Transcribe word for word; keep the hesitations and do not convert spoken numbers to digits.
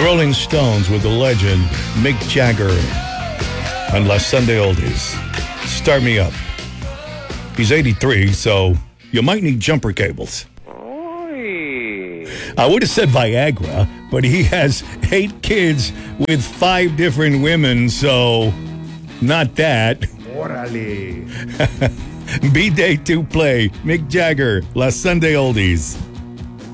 Rolling Stones with the legend Mick Jagger on Last Sunday Oldies. Start me up. He's eighty-three, so you might need jumper cables. I would have said Viagra, but he has eight kids with five different women, so not that. Orale. B-Day to play. Mick Jagger, Last Sunday Oldies.